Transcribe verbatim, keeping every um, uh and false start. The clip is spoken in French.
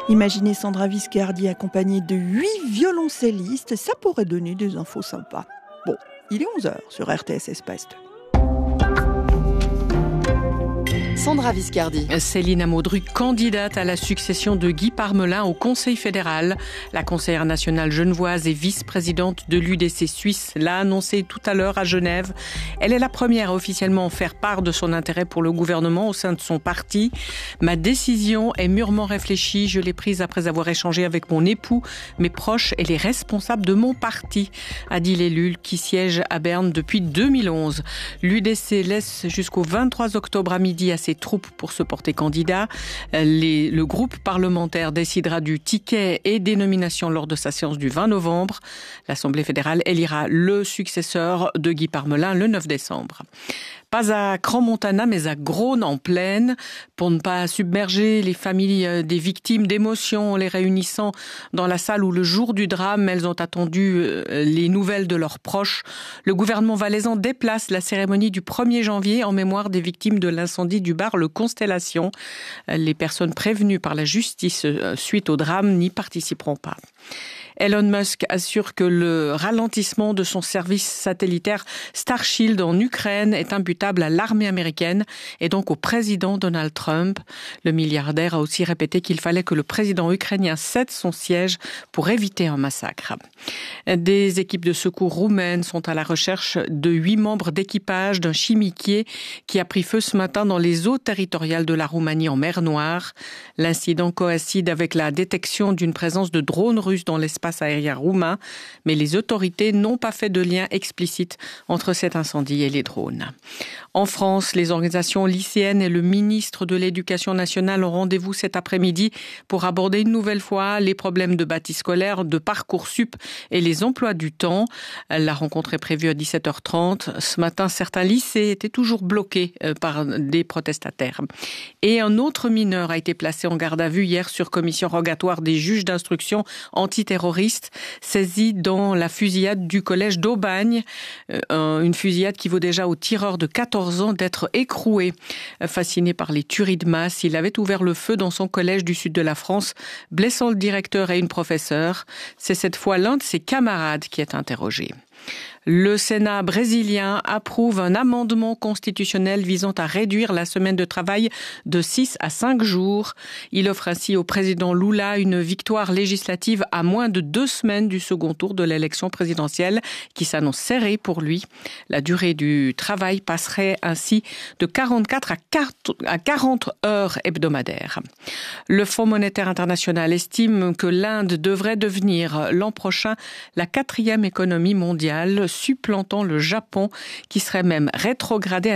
Imaginez Sandra Viscardi accompagnée de huit violoncellistes, ça pourrait donner des infos sympas. Bon, il est onze heures sur R T S Est. Sandra Viscardi. Céline Amauderuc, candidate à la succession de Guy Parmelin au Conseil fédéral. La conseillère nationale genevoise et vice-présidente de l'U D C suisse l'a annoncé tout à l'heure à Genève. Elle est la première à officiellement faire part de son intérêt pour le gouvernement au sein de son parti. Ma décision est mûrement réfléchie. Je l'ai prise après avoir échangé avec mon époux, mes proches et les responsables de mon parti, a dit l'élu qui siège à Berne depuis deux mille onze. L'U D C laisse jusqu'au vingt-trois octobre à midi à ses troupes pour se porter candidat. Les, le groupe parlementaire décidera du ticket et des nominations lors de sa séance du vingt novembre. L'Assemblée fédérale élira le successeur de Guy Parmelin le neuf décembre. Pas à Crans-Montana, mais à Grosne en plaine, pour ne pas submerger les familles des victimes d'émotions, en les réunissant dans la salle où le jour du drame, elles ont attendu les nouvelles de leurs proches. Le gouvernement valaisan déplace la cérémonie du premier janvier en mémoire des victimes de l'incendie du bar Le Constellation. Les personnes prévenues par la justice suite au drame n'y participeront pas. Elon Musk assure que le ralentissement de son service satellitaire Starship en Ukraine est imputable à l'armée américaine et donc au président Donald Trump. Le milliardaire a aussi répété qu'il fallait que le président ukrainien cède son siège pour éviter un massacre. Des équipes de secours roumaines sont à la recherche de huit membres d'équipage d'un chimiquier qui a pris feu ce matin dans les eaux territoriales de la Roumanie en mer Noire. L'incident coïncide avec la détection d'une présence de drones russes dans l'espace aérien roumain, mais les autorités n'ont pas fait de lien explicite entre cet incendie et les drones. En France, les organisations lycéennes et le ministre de l'Éducation nationale ont rendez-vous cet après-midi pour aborder une nouvelle fois les problèmes de bâti scolaire, de Parcoursup et les emplois du temps. La rencontre est prévue à dix-sept heures trente. Ce matin, certains lycées étaient toujours bloqués par des protestataires. Et un autre mineur a été placé en garde à vue hier sur commission rogatoire des juges d'instruction antiterroriste saisi dans la fusillade du collège d'Aubagne, euh, une fusillade qui vaut déjà au tireur de quatorze ans d'être écroué. Fasciné par les tueries de masse, il avait ouvert le feu dans son collège du sud de la France, blessant le directeur et une professeure. C'est cette fois l'un de ses camarades qui est interrogé. Le Sénat brésilien approuve un amendement constitutionnel visant à réduire la semaine de travail de six à cinq jours. Il offre ainsi au président Lula une victoire législative à moins de deux semaines du second tour de l'élection présidentielle qui s'annonce serrée pour lui. La durée du travail passerait ainsi de quarante-quatre à quarante heures hebdomadaires. Le Fonds monétaire international estime que l'Inde devrait devenir l'an prochain la quatrième économie mondiale, supplantant le Japon, qui serait même rétrogradé à